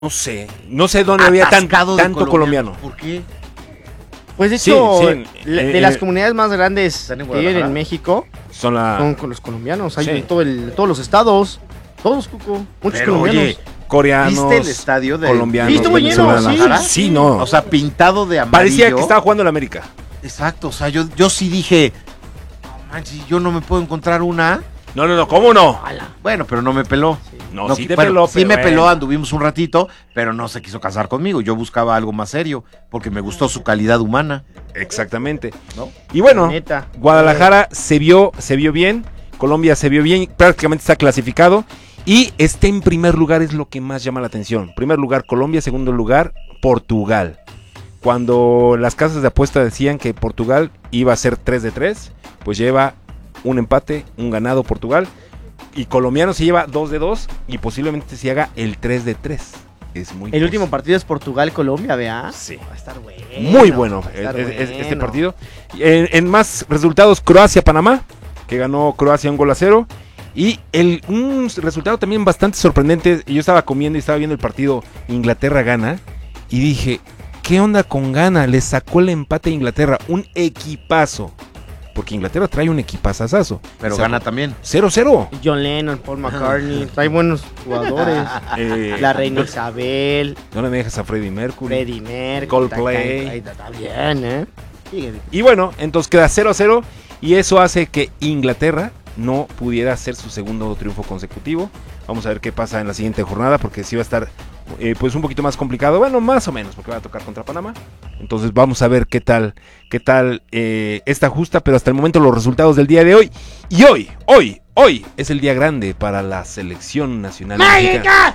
No sé dónde había Atascado de tanto colombiano. ¿Por qué? Pues de hecho, Sí, de las comunidades más grandes ¿Están en que viven Guadalajara? en México Son con los colombianos. Hay Sí. de todos los estados. Todos, Cuco. Muchos Pero, colombianos. oye, coreanos, ¿viste el estadio de colombianos, Sí, estuvo lleno, venezolanos. sí. Sí, no. O sea, pintado de amarillo. Parecía que estaba jugando en la América. Exacto, o sea, yo sí dije, no manches, yo no me puedo encontrar una. No, ¿cómo no? Bueno, pero no me peló. No, sí te bueno, peló, sí pero me bueno. peló, anduvimos un ratito, pero no se quiso casar conmigo. Yo buscaba algo más serio, porque me gustó su calidad humana, Exactamente. ¿no? Y bueno, Neta. Guadalajara se vio bien, Colombia se vio bien, prácticamente está clasificado y está en primer lugar, es lo que más llama la atención. Primer lugar Colombia, segundo lugar Portugal. Cuando las casas de apuesta decían que Portugal iba a ser 3-3, pues lleva un empate, un ganado Portugal, y colombiano se lleva 2-2 y posiblemente se haga el 3-3. Es muy El último posible. partido es Portugal-Colombia, ¿vea? Sí. Va a estar bueno. Muy bueno va a estar este bueno. partido. En más resultados, Croacia-Panamá, que ganó Croacia 1-0. Y un resultado también bastante sorprendente. Yo estaba comiendo y estaba viendo el partido Inglaterra-Ghana. Y dije, ¿qué onda con Ghana? Le sacó el empate a Inglaterra. Un equipazo. Porque Inglaterra trae un equipazazazo. Pero Sacó gana también. 0-0. John Lennon, Paul McCartney. Trae buenos jugadores. La reina Isabel, No le dejas a Freddie Mercury. Freddie Mercury. Coldplay. Está bien, ¿eh? Sigue. Y bueno, entonces queda 0-0 y eso hace que Inglaterra no pudiera hacer su segundo triunfo consecutivo. Vamos a ver qué pasa en la siguiente jornada porque sí va a estar pues un poquito más complicado. Bueno, más o menos porque va a tocar contra Panamá. Entonces vamos a ver qué tal esta justa, pero hasta el momento los resultados del día de hoy. Y hoy es el día grande para la selección nacional mexicana.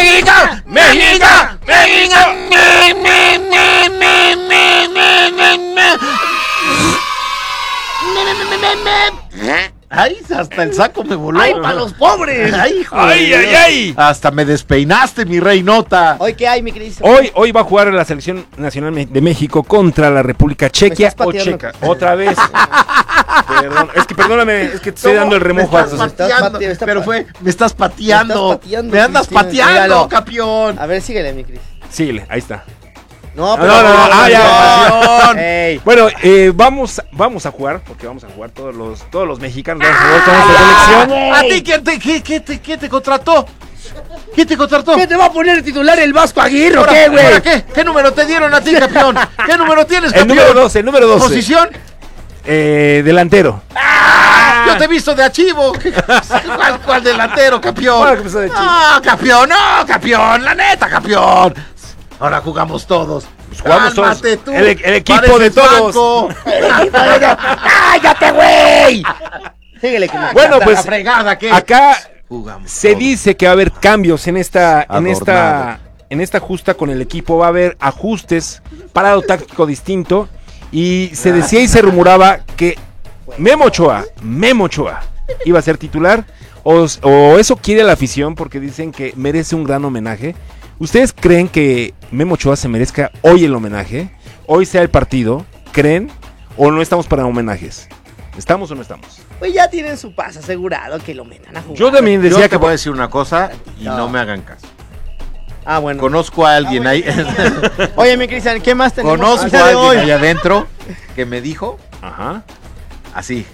Ay, hasta el saco me voló. ¡Ay, para los pobres! Ay, hijo. ¡Ay! Hasta me despeinaste, mi reinota. ¿Hoy qué hay, mi querido? Hoy va a jugar la selección nacional de México contra la República Chequia estás o pateando. Checa. Otra vez. Perdón, perdóname, es que te estoy dando el remojo. Me estás pateando, me estás pero me estás pateando. Me estás pateando, Me andas Cristina. pateando, Míralo. campeón. A ver, síguele, mi Cris. Síguele, ahí está. No, No, ya. Ey. Bueno, vamos a jugar, porque vamos a jugar todos los mexicanos. Vamos a jugar con esta selección. ¿A ti quién te contrató? ¿Quién te contrató? ¿Qué te va a poner el titular el Vasco Aguirre o ¿Ahora- qué, güey? ahora qué? ¿Qué número te dieron a ti, campeón? ¿Qué número tienes, El campeón? número 12. ¿Posición? Delantero. Yo te he visto de archivo. ¿Cuál delantero, campeón? ¿Cuál que empezó de archivo? No, campeón, la neta, campeón. Ahora jugamos todos. Pues jugamos todos. Cálmate tú. El equipo Pareces de todos. banco. ¡Cállate, güey! Síguele, que Bueno, La pues fregada, ¿qué? acá Jugamos se todos. dice que va a haber cambios en esta Adornado. justa con el equipo. Va a haber ajustes, parado táctico distinto. Y se decía y se rumoraba que Memo Ochoa iba a ser titular. O eso quiere la afición porque dicen que merece un gran homenaje. ¿Ustedes creen que Memo Ochoa se merezca hoy el homenaje? ¿Hoy sea el partido? ¿Creen? ¿O no estamos para homenajes? ¿Estamos o no estamos? Pues ya tienen su pase asegurado que lo metan a jugar. Yo también Yo decía te que voy a decir una cosa y no me hagan caso. Ah, bueno. Conozco a alguien ahí. Oye, mi Cristian, ¿qué más tenemos? Conozco el día a de alguien hoy? ahí adentro que me dijo Ajá. así.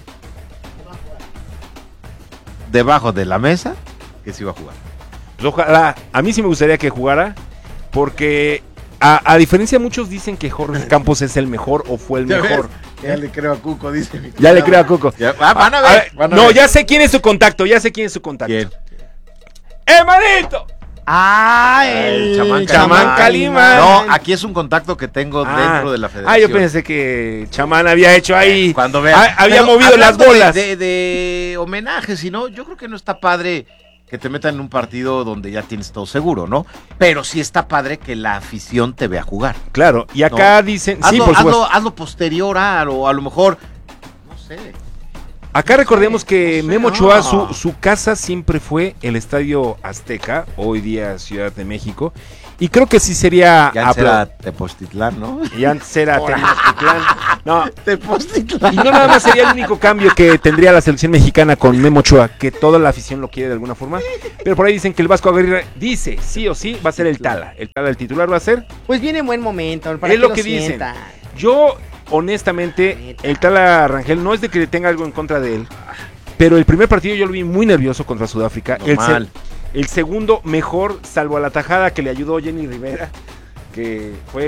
Debajo de la mesa que se iba a jugar. Pues ojalá, a mí sí me gustaría que jugara, porque a diferencia muchos dicen que Jorge Campos es el mejor o fue el ¿Ya mejor. ves? Ya le creo a Cuco, dice mi Ya le creo a Coco. Ya, van a ver. van a No, ver. ya sé quién es su contacto, ¿Quién? ¡Hermanito! Ah, El el Chamán Calimán. No, aquí es un contacto que tengo dentro de la federación. yo pensé que Chamán había hecho ahí. Cuando vean. Había Pero movido las hablando bolas. de homenaje, si no, yo creo que no está padre que te metan en un partido donde ya tienes todo seguro, ¿no? Pero sí está padre que la afición te vea jugar. Claro, y acá dicen. Sí, Hazlo, por supuesto. hazlo posterior o a lo mejor, no sé. Acá recordemos que Memo Ochoa, su casa siempre fue el Estadio Azteca, hoy día Ciudad de México, y creo que sí sería... Ya antes era Tepoztitlán, ¿no? Y antes era Tepoztitlán. No, Tepoztitlán. y no nada más sería el único cambio que tendría la selección mexicana con Memo Ochoa, que toda la afición lo quiere de alguna forma, pero por ahí dicen que el Vasco Aguirre dice, sí o sí, va a ser el Tala. El Tala, el titular va a ser... Pues viene en buen momento, para Es lo que dicen. Yo... Honestamente, el Tala Rangel no es de que tenga algo en contra de él, pero el primer partido yo lo vi muy nervioso contra Sudáfrica. El segundo mejor, salvo a la tajada que le ayudó Jenny Rivera, que fue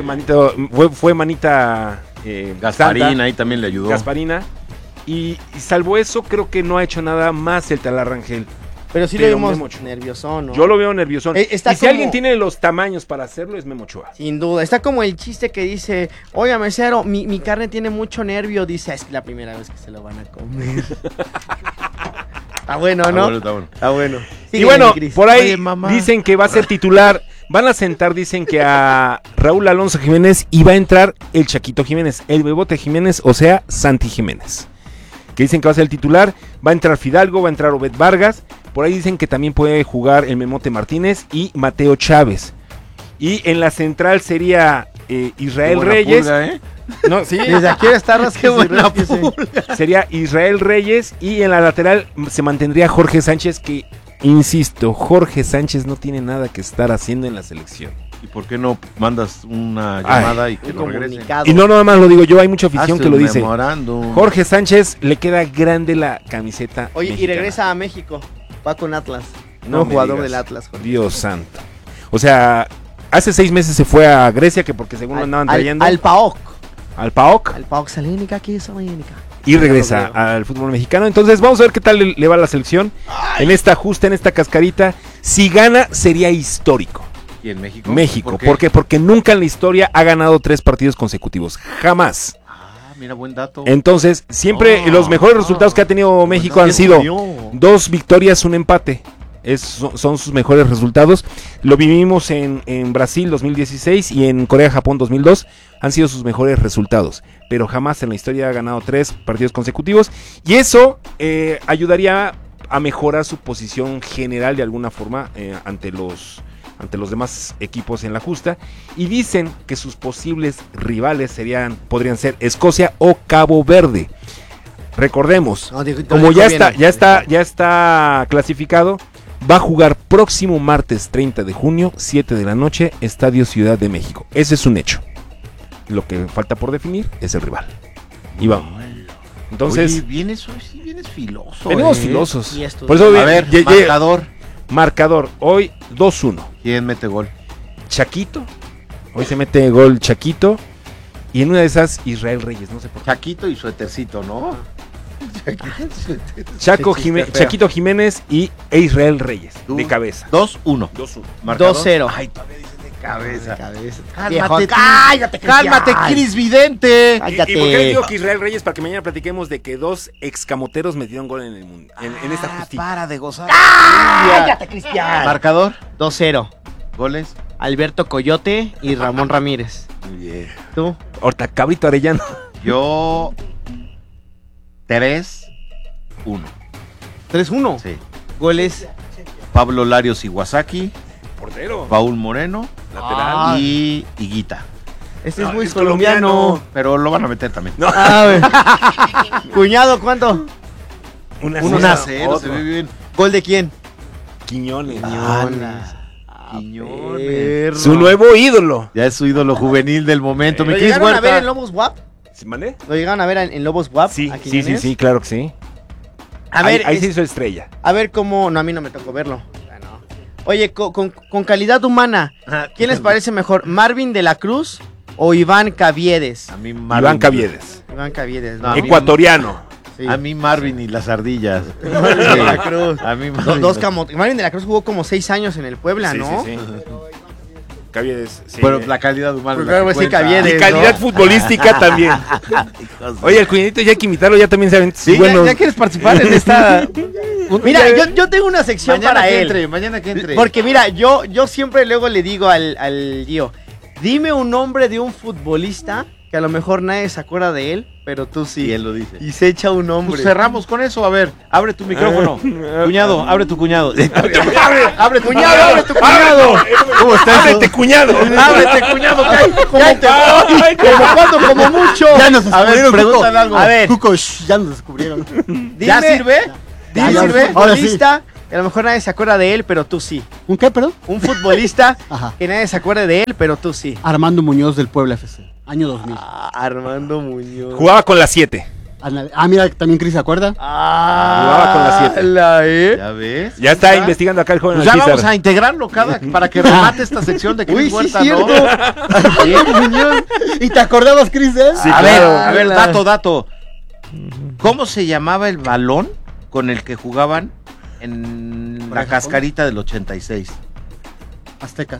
manita Gasparina santa, ahí también le ayudó. Gasparina. Y salvo eso, creo que no ha hecho nada más el Tala Rangel. Pero sí lo vimos nervioso, ¿no? Yo lo veo nervioso. Y si como... alguien tiene los tamaños para hacerlo, es Memo Ochoa. Sin duda. Está como el chiste que dice, oiga, mesero, mi carne tiene mucho nervio. Dice, es la primera vez que se lo van a comer. Está bueno, ¿no? Está bueno. Sí, y bueno, por ahí Oye, dicen que va a ser titular. Van a sentar, dicen que a Raúl Alonso Jiménez, y va a entrar el Chaquito Jiménez, el Bebote Jiménez, o sea, Santi Jiménez. Que dicen que va a ser el titular. Va a entrar Fidalgo, va a entrar Obed Vargas. Por ahí dicen que también puede jugar el Memote Martínez y Mateo Chávez. Y en la central sería Israel Reyes. Pulga, ¿eh? No, sí. Desde aquí está Qué buena pulga. Sería Israel Reyes. Y en la lateral se mantendría Jorge Sánchez, que, insisto, Jorge Sánchez no tiene nada que estar haciendo en la selección. ¿Y por qué no mandas una llamada y que lo regrese? Y no nada más lo digo yo, hay mucha afición Hazte que lo un dice. memorándum. Jorge Sánchez le queda grande la camiseta. Oye, mexicana. y regresa a México. Va con Atlas. No No, me jugador digas. del Atlas. Jorge. Dios santo. O sea, hace 6 meses se fue a Grecia, que porque según lo andaban trayendo. Al PAOK. Al PAOK. Al PAOK Salínica, aquí es Salínica. Y regresa al fútbol mexicano. Entonces vamos a ver qué tal le va a la selección. En esta justa, en esta cascarita. Si gana, sería histórico. ¿Y en México? México. ¿Por qué? Porque nunca en la historia ha ganado 3 partidos consecutivos. Jamás. Mira, buen dato. Entonces, siempre los mejores resultados que ha tenido México han sido 2 victorias, 1 empate. Son sus mejores resultados. Lo vivimos en Brasil 2016 y en Corea-Japón 2002. Han sido sus mejores resultados. Pero jamás en la historia ha ganado 3 partidos consecutivos. Y eso ayudaría a mejorar su posición general de alguna forma ante los demás equipos en la justa, y dicen que sus posibles rivales podrían ser Escocia o Cabo Verde. Recordemos, como ya está clasificado, va a jugar próximo martes 30 de junio, 7 de la noche, Estadio Ciudad de México. Ese es un hecho. Lo que falta por definir es el rival. Y vamos. Entonces, oye, vienes filoso. venimos filosos. Por eso, a ver, marcador. Hoy 2-1. ¿Quién mete gol? Chaquito. Hoy se mete gol Chaquito. Y en una de esas, Israel Reyes. No sé por qué. Chaquito y suétercito, ¿no? Chaquito Jiménez e Israel Reyes. De cabeza. 2-1. 2-0. Ay, todavía dices de cabeza. Cállate, Cálmate, Cris Vidente. ¿Y por qué le digo que Israel Reyes? Para que mañana platiquemos de que 2 excamoteros metieron gol en el mundo. En esta justicia. Para de gozar. Cállate, Cristian. Marcador. 2-0. Goles. Alberto Coyote y Ramón Ramírez. Muy bien. ¿Tú? Horta Cabrito Arellano. Yo 3-1. 3-1. Sí. Goles. Pablo Larios Iwasaki, Portero. Paul Moreno, Lateral. y Higuita. Este No, es muy es colombiano. Pero lo van a meter también. No. Cuñado, ¿cuánto? 1-0, se ve bien. ¿Gol de quién? Quiñones. Quiñones. Su nuevo ídolo. Ya es su ídolo juvenil del momento. ¿Lo Mi Cris llegaron a ver Huerta. en Lobos WAP? ¿Se mandé? ¿Lo llegaron a ver en Lobos WAP? Sí, ¿A Quiñones? sí, claro que sí. A ver, ahí se hizo estrella. a ver cómo... No, a mí no me tocó verlo. Oye, con calidad humana, ¿quién les parece mejor? ¿Marvin de la Cruz o Iván Caviedes? A mí Iván Caviedes. Iván Caviedes, No, ¿no? Ecuatoriano. Sí. A mí Marvin y las ardillas. Marvin de la Cruz. A mí Marvin. Marvin de la Cruz jugó como 6 años en el Puebla, Sí, ¿no? sí. Caviedes, sí. Pero la calidad humana. Pues es la claro, que sí, cuenta. Caviedes. Y calidad ¿no? futbolística también. Oye, el cuñadito ya hay que invitarlo, ya también saben. Sí, ya quieres participar en esta. Mira, yo tengo una sección Mañana para que él. entre, mañana que entre. Porque mira, yo siempre luego le digo al Gio, dime un nombre de un futbolista que que a lo mejor nadie se acuerda de él, pero tú sí. Y él lo dice. Y se echa un hombre. Pues cerramos con eso, a ver, abre tu micrófono. Cuñado, abre tu cuñado. Abre tu Cuñado, abre tu cuñado. ¿Cómo está eso? ¡Ábrete, cuñado! Ábrete, cuñado, cállate. Como cuando, como mucho. Ya nos A ver, descubrieron, pregúntale Cuco. algo. A ver. Cuco, ya nos descubrieron. ¿Ya sirve? Ya, Dime ya, un ahora sí. futbolista que a lo mejor nadie se acuerda de él, pero tú sí. ¿Un qué, perdón? Un futbolista Ajá. que nadie se acuerde de él, pero tú sí. Armando Muñoz del Puebla FC, año 2000. Armando Muñoz. Jugaba con las 7. Mira, también Cris se acuerda. Jugaba con las 7. ¿Ya ves? Ya está investigando acá el joven Pues ya Alpizar. vamos a integrarlo para que remate esta sección de Cris Uy, sí, Huerta, cierto. ¿no? Bien, Muñoz. ¿Y te acordabas, Cris, de él? Sí, A claro. ver, dato. ¿Cómo se llamaba el balón con el que jugaban en ¿Para la Japón? cascarita del 86? Azteca.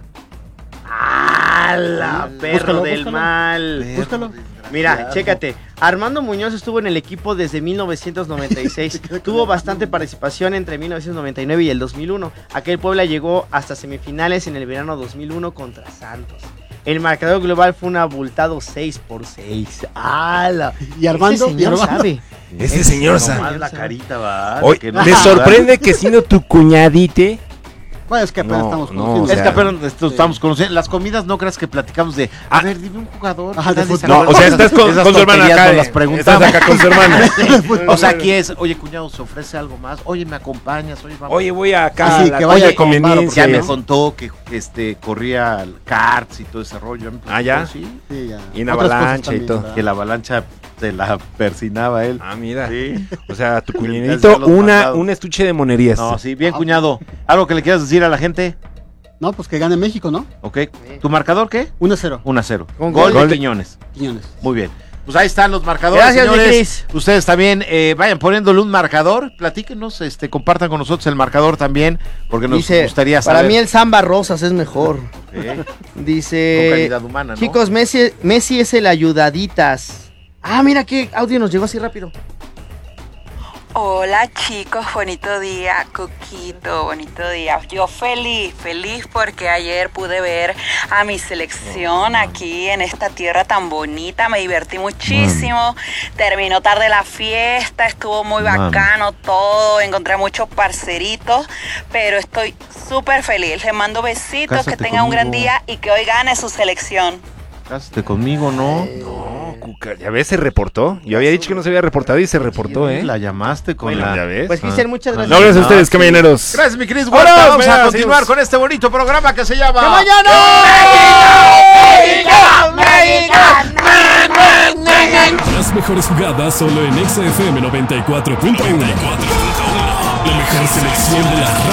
¡Hala, perro Búscalo, del búscalo. mal! Búscalo. Mira, chécate. Armando Muñoz estuvo en el equipo desde 1996. Tuvo bastante participación entre 1999 y el 2001. Aquel Puebla llegó hasta semifinales en el verano 2001 contra Santos. El marcador global fue un abultado 6-6. ¡Hala! Y Armando, Ese señor y Armando. sabe. Ese señor Nomás sabe. la carita, va. Oye, que no me sabe. sorprende que siendo tu cuñadite. Bueno, es que apenas No, estamos no, conociendo. o sea, Es que apenas estamos conociendo. Las comidas no creas que platicamos de. A ver, dime un jugador. Ajá, de Nadie se fútbol. No, acuerda. o sea, estás con Esas su hermana tonterías acá. no las preguntamos. Estás acá con su hermana. O sea, aquí es, oye, cuñado, ¿se ofrece algo más? Oye, ¿me acompañas? Oye, vamos. Oye, voy acá. Ah, sí, a la que olla vaya de con varo, conveniencia. Ya me ¿no? contó que corría al karts y todo ese rollo. Ah, ¿ya? Sí, Sí, ya. Y en Otras cosas avalancha y también, todo. ¿verdad? que la avalancha se la persinaba él. Ah, mira. Sí. O sea, tu hacía cuñadito, los un mandados. estuche de monerías. No, sí, bien, cuñado. ¿Algo que le quieras decir a la gente? No, pues que gane México, ¿no? Ok. ¿Tu marcador qué? 1-0. 1-0. Con Gol gol de de- Quiñones. Quiñones. Muy bien. Pues ahí están los marcadores, Gracias, mi señores. Cris. Ustedes también vayan poniéndole un marcador. Platíquenos, compartan con nosotros el marcador también, porque nos Dice, gustaría para saber. mí el Samba Rosas es mejor. Con Dice, calidad humana, ¿no? chicos, Messi es el ayudaditas. Ah, mira qué audio nos llegó así rápido. Hola chicos, bonito día, Coquito, bonito día. Yo feliz porque ayer pude ver a mi selección aquí en esta tierra tan bonita, me divertí muchísimo, terminó tarde la fiesta, estuvo muy bacano todo, encontré muchos parceritos, pero estoy súper feliz, les mando besitos, Cásate que tengan un gran conmigo. día y que hoy gane su selección. Cásate conmigo, ¿no? No, Cuca, ya ves, se reportó. Yo había dicho que no se había reportado y se reportó, ¿eh? La llamaste con Bueno, la... ya ves. Pues Cristian, muchas gracias. No, gracias a ustedes, caballeros. Gracias, mi Cris Hola, Huerta. Vamos a gracias. continuar con este bonito programa que se llama... ¡Que mañana! Las mejores jugadas solo en Exa FM 94.1. La mejor selección de la radio.